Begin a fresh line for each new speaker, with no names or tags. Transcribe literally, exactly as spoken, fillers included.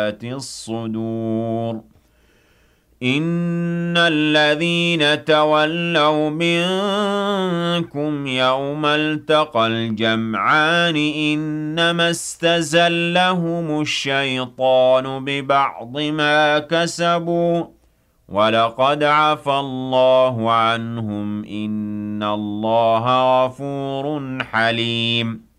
الصدور إن الذين تولوا منكم يوم التقى الجمعان إنما استزلهم الشيطان ببعض ما كسبوا ولقد عفى الله عنهم إن الله غفور حليم